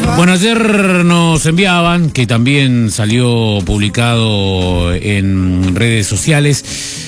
Bueno, ayer nos enviaban, que también salió publicado en redes sociales,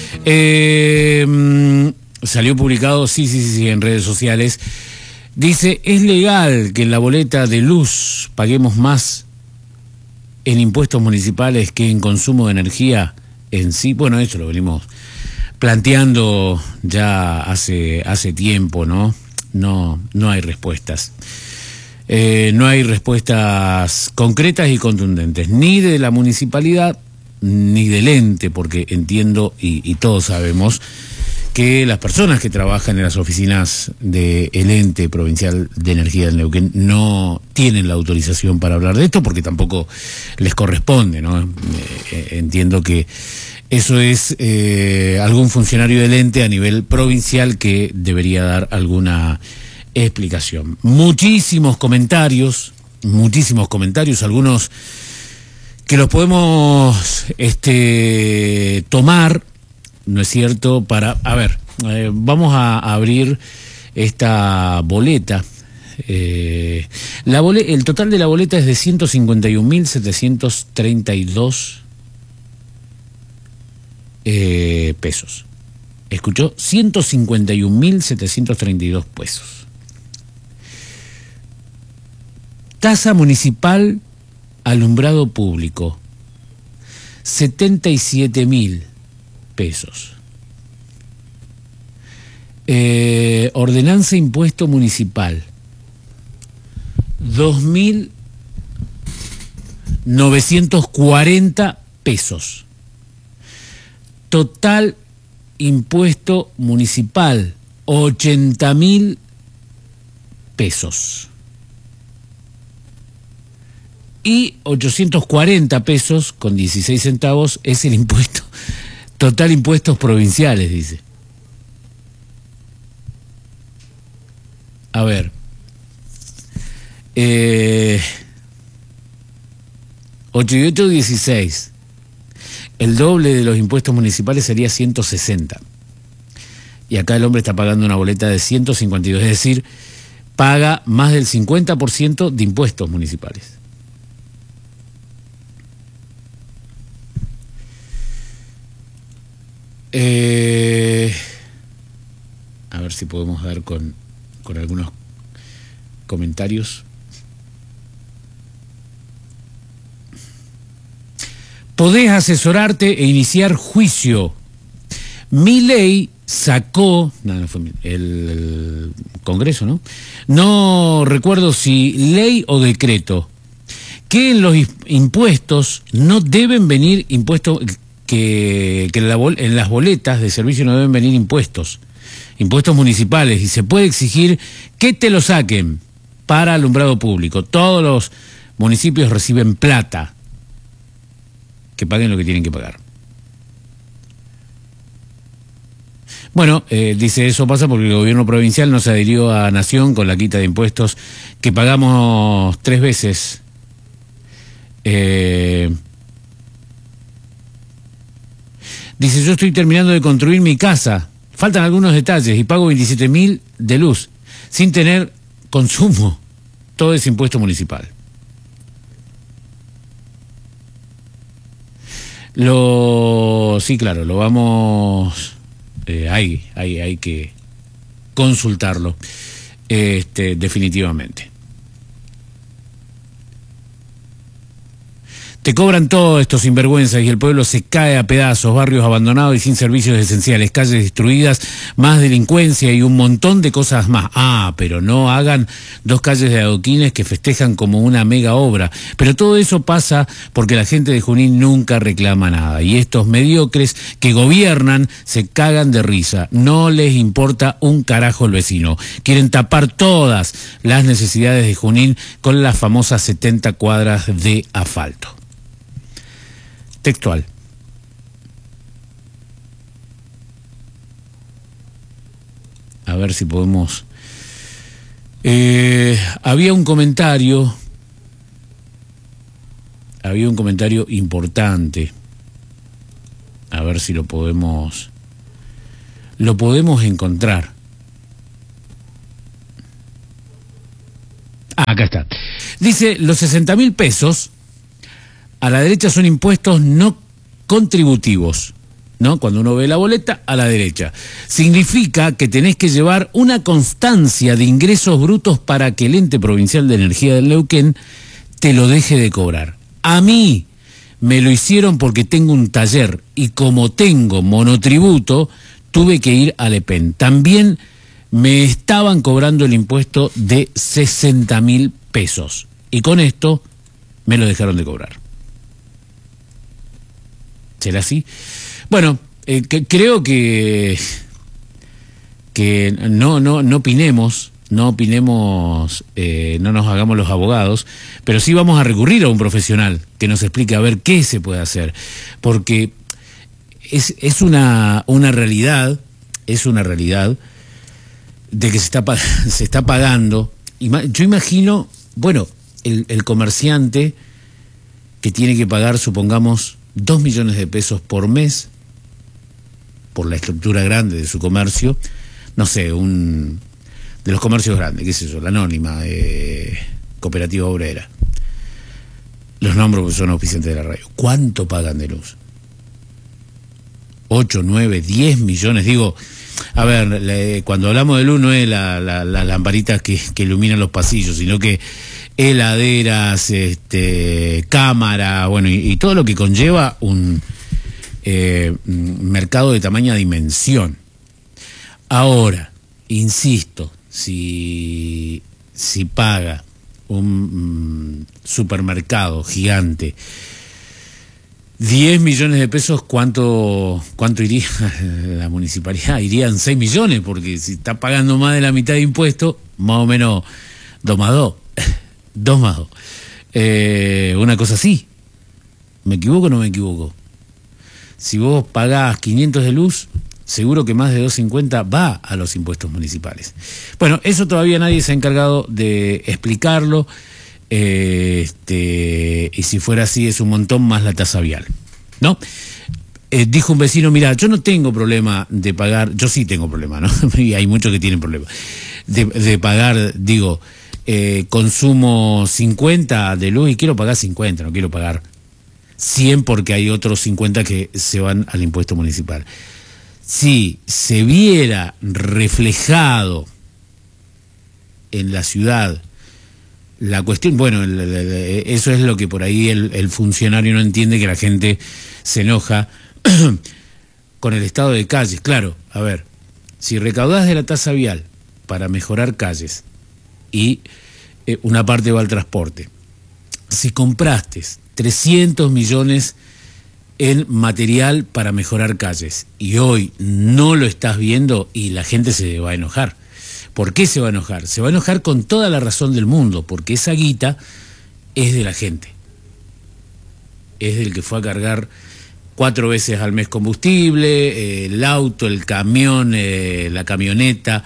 salió publicado, sí, en redes sociales, dice, ¿es legal que en la boleta de luz paguemos más en impuestos municipales que en consumo de energía en sí? Bueno, eso lo venimos planteando ya hace tiempo, ¿no? No hay respuestas. No hay respuestas concretas y contundentes, ni de la municipalidad, ni del ente, porque entiendo y todos sabemos que las personas que trabajan en las oficinas del ente provincial de energía del Neuquén no tienen la autorización para hablar de esto, porque tampoco les corresponde, ¿no? Entiendo que eso es algún funcionario del ente a nivel provincial que debería dar alguna explicación. Muchísimos comentarios, algunos que los podemos tomar, ¿no es cierto? Para, a ver, vamos a abrir esta boleta. El total de la boleta es de 151.732 pesos. ¿Escuchó? 151.732 pesos. Tasa municipal alumbrado público, 77.000 pesos. Ordenanza impuesto municipal, 2.940 pesos. Total impuesto municipal, 80.000 pesos. Y 840 pesos con 16 centavos es el impuesto, total impuestos provinciales, dice. A ver. 8 y 8, 16. El doble de los impuestos municipales sería 160. Y acá el hombre está pagando una boleta de 152, es decir, paga más del 50% de impuestos municipales. A ver si podemos dar con algunos comentarios. Podés asesorarte e iniciar juicio. Milei sacó, no fue el Congreso, ¿no? No recuerdo si ley o decreto, que en los impuestos no deben venir impuestos, que en las boletas de servicio no deben venir impuestos municipales, y se puede exigir que te lo saquen para alumbrado público. Todos los municipios reciben plata, que paguen lo que tienen que pagar. Bueno, dice, eso pasa porque el gobierno provincial no se adhirió a Nación con la quita de impuestos que pagamos 3 veces. Dice, yo estoy terminando de construir mi casa, faltan algunos detalles y pago 27.000 de luz, sin tener consumo. Todo es impuesto municipal. Sí, claro, lo vamos... hay que consultarlo, definitivamente. Te cobran todos estos sinvergüenzas y el pueblo se cae a pedazos, barrios abandonados y sin servicios esenciales, calles destruidas, más delincuencia y un montón de cosas más. Pero no hagan 2 calles de adoquines que festejan como una mega obra. Pero todo eso pasa porque la gente de Junín nunca reclama nada. Y estos mediocres que gobiernan se cagan de risa. No les importa un carajo el vecino. Quieren tapar todas las necesidades de Junín con las famosas 70 cuadras de asfalto. Textual. A ver si podemos... había un comentario importante. A ver si lo podemos encontrar. Acá está. Dice, los 60.000 pesos a la derecha son impuestos no contributivos, ¿no? Cuando uno ve la boleta, a la derecha. Significa que tenés que llevar una constancia de ingresos brutos para que el ente provincial de energía del Neuquén te lo deje de cobrar. A mí me lo hicieron porque tengo un taller y como tengo monotributo, tuve que ir al EPEN. También me estaban cobrando el impuesto de 60.000 pesos y con esto me lo dejaron de cobrar. ¿Será así? Bueno, creo que no opinemos, no nos hagamos los abogados, pero sí vamos a recurrir a un profesional que nos explique a ver qué se puede hacer, porque es una realidad de que se está pagando. Yo imagino, bueno, el comerciante que tiene que pagar, supongamos, 2 millones de pesos por mes por la estructura grande de su comercio, no sé, de los comercios grandes, qué sé yo, la Anónima, Cooperativa Obrera, los nombres porque son auspiciantes de la radio. ¿Cuánto pagan de luz? 8, 9, 10 millones, digo. A ver, cuando hablamos de luz no es las lamparitas que iluminan los pasillos, sino que heladeras, cámaras, bueno, y todo lo que conlleva un mercado de tamaña dimensión. Ahora, insisto, si paga un supermercado gigante 10 millones de pesos, ¿cuánto iría la municipalidad? Irían 6 millones, porque si está pagando más de la mitad de impuestos, más o menos 2 más 2. 2 más 2. Una cosa así. ¿Me equivoco o no me equivoco? Si vos pagás 500 de luz, seguro que más de 250 va a los impuestos municipales. Bueno, eso todavía nadie se ha encargado de explicarlo. Y si fuera así es un montón más la tasa vial, ¿no? Dijo un vecino, mira, yo no tengo problema de pagar, yo sí tengo problema, ¿no? Y hay muchos que tienen problema de pagar, digo, consumo 50 de luz y quiero pagar 50, no quiero pagar 100 porque hay otros 50 que se van al impuesto municipal. Si se viera reflejado en la ciudad la cuestión, bueno, eso es lo que por ahí el funcionario no entiende, que la gente se enoja con el estado de calles. Claro, a ver, si recaudás de la tasa vial para mejorar calles y una parte va al transporte, si compraste 300 millones en material para mejorar calles y hoy no lo estás viendo, y la gente se va a enojar. ¿Por qué se va a enojar? Se va a enojar con toda la razón del mundo, porque esa guita es de la gente. Es del que fue a cargar 4 veces al mes combustible, el auto, el camión, la camioneta,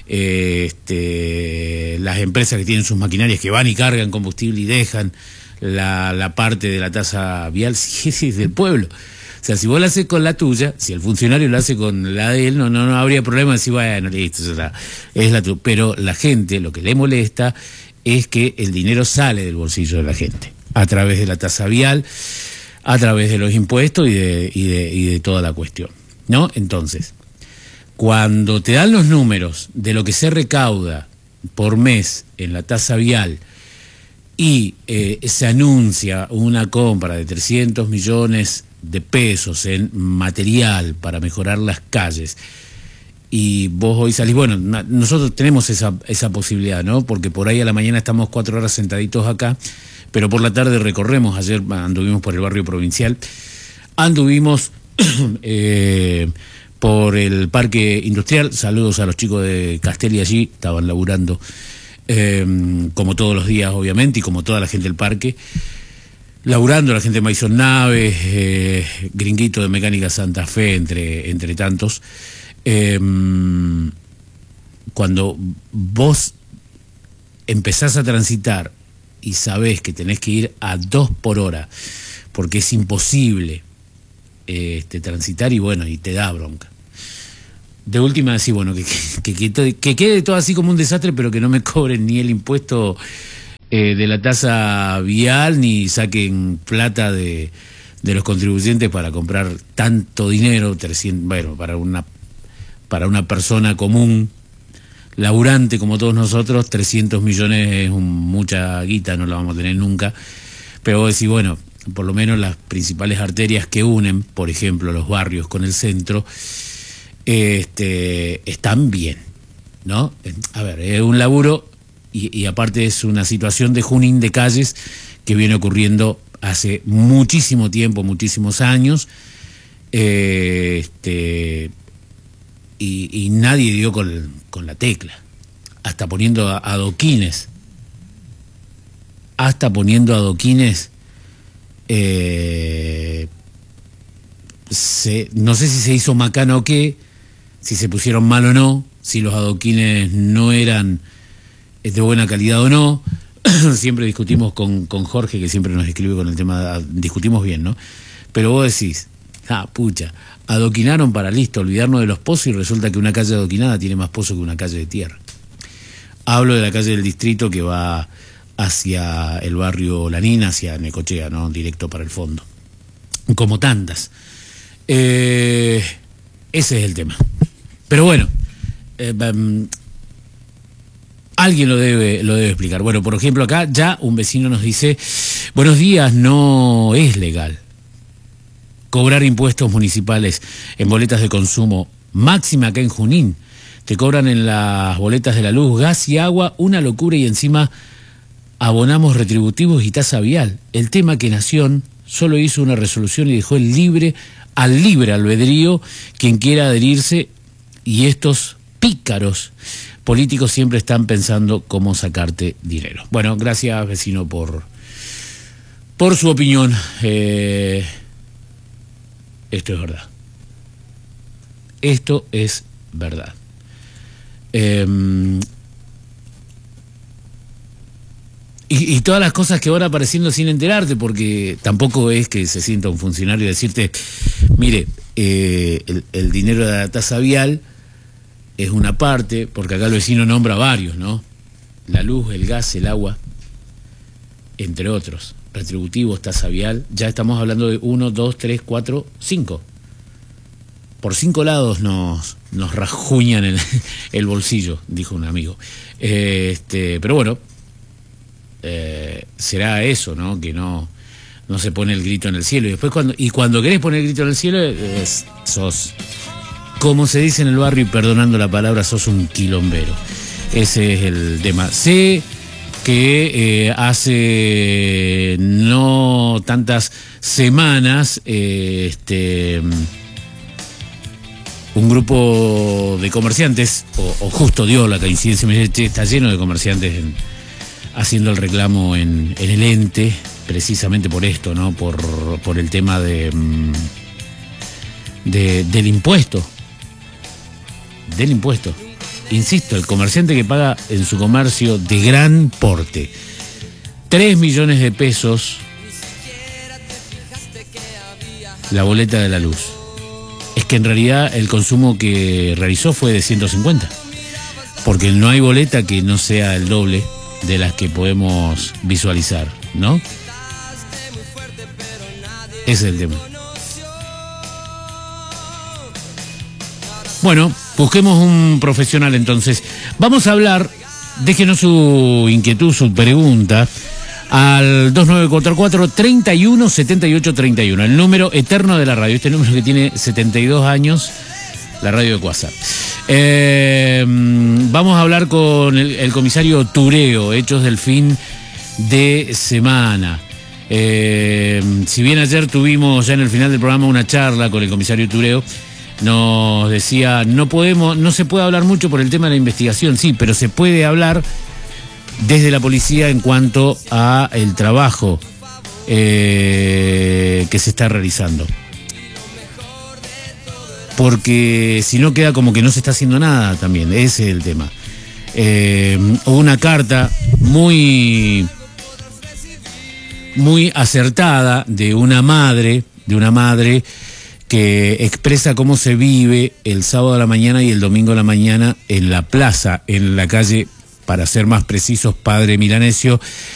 las empresas que tienen sus maquinarias que van y cargan combustible y dejan la parte de la tasa vial, si es del pueblo. O sea, si vos la haces con la tuya, si el funcionario lo hace con la de él, no habría problema de decir, bueno, listo, es la tuya. Pero la gente, lo que le molesta es que el dinero sale del bolsillo de la gente, a través de la tasa vial, a través de los impuestos y de toda la cuestión, ¿no? Entonces, cuando te dan los números de lo que se recauda por mes en la tasa vial y se anuncia una compra de 300 millones de pesos en material para mejorar las calles, y vos hoy salís, bueno, nosotros tenemos esa posibilidad, ¿no? Porque por ahí a la mañana estamos 4 horas sentaditos acá, pero por la tarde recorremos. Ayer anduvimos por el barrio provincial, anduvimos por el parque industrial. Saludos a los chicos de Castelli, allí estaban laburando como todos los días, obviamente, y como toda la gente del parque, laburando, la gente de Maison Naves, Gringuito de Mecánica Santa Fe, entre tantos. Cuando vos empezás a transitar y sabés que tenés que ir a 2 por hora, porque es imposible transitar, y bueno, y te da bronca. De última decís, bueno, que quede todo así como un desastre, pero que no me cobren ni el impuesto de la tasa vial ni saquen plata de los contribuyentes para comprar tanto dinero, 300, bueno, para una persona común, laburante como todos nosotros, 300 millones es mucha guita, no la vamos a tener nunca. Pero vos decís, bueno, por lo menos las principales arterias que unen, por ejemplo, los barrios con el centro, están bien, ¿no? A ver, es un laburo y aparte es una situación de Junín de calles que viene ocurriendo hace muchísimo tiempo, muchísimos años, y nadie dio con la tecla, hasta poniendo adoquines, no sé si se hizo macana o qué, si se pusieron mal o no, si los adoquines no eran de buena calidad o no. Siempre discutimos con Jorge, que siempre nos escribe con el tema, discutimos bien, ¿no? Pero vos decís, pucha, adoquinaron para listo, olvidarnos de los pozos, y resulta que una calle adoquinada tiene más pozos que una calle de tierra. Hablo de la calle del Distrito que va hacia el barrio Lanín, hacia Necochea, ¿no? Directo para el fondo. Como tantas. Ese es el tema. Pero bueno, alguien lo debe explicar. Bueno, por ejemplo, acá ya un vecino nos dice: buenos días, no es legal cobrar impuestos municipales en boletas de consumo, máxima acá en Junín. Te cobran en las boletas de la luz, gas y agua, una locura, y encima abonamos retributivos y tasa vial. El tema que Nación solo hizo una resolución y dejó al libre albedrío quien quiera adherirse, y estos pícaros políticos siempre están pensando cómo sacarte dinero. Bueno, gracias, vecino, por su opinión. Esto es verdad. Esto es verdad. Y todas las cosas que van apareciendo sin enterarte, porque tampoco es que se sienta un funcionario y decirte: mire, el dinero de la tasa vial es una parte, porque acá el vecino nombra varios, ¿no? La luz, el gas, el agua, entre otros. Retributivos, tasa vial. Ya estamos hablando de 1, 2, 3, 4, 5. Por 5 lados nos rajuñan el bolsillo, dijo un amigo. Pero bueno, será eso, ¿no? Que no se pone el grito en el cielo. Y después cuando querés poner el grito en el cielo, sos, como se dice en el barrio, y perdonando la palabra, sos un quilombero. Ese es el tema. Sé que hace no tantas semanas un grupo de comerciantes, o justo dio la coincidencia, está lleno de comerciantes haciendo el reclamo en el ente, precisamente por esto, ¿no? Por el tema del impuesto. Del impuesto. Insisto, el comerciante que paga en su comercio de gran porte 3 millones de pesos la boleta de la luz. Es que en realidad el consumo que realizó fue de 150, porque no hay boleta que no sea el doble de las que podemos visualizar, ¿no? Ese es el tema. Bueno, busquemos un profesional entonces. Vamos a hablar, déjenos su inquietud, su pregunta, al 2944-317831, el número eterno de la radio, este número que tiene 72 años, la radio de Cuasa. Vamos a hablar con el comisario Tureo, hechos del fin de semana. Si bien ayer tuvimos ya en el final del programa una charla con el comisario Tureo, nos decía, no se puede hablar mucho por el tema de la investigación, sí, pero se puede hablar desde la policía en cuanto a el trabajo que se está realizando. Porque si no queda como que no se está haciendo nada también, ese es el tema. Hubo una carta muy acertada de una madre que expresa cómo se vive el sábado a la mañana y el domingo a la mañana en la plaza, en la calle, para ser más precisos, Padre Milanesio,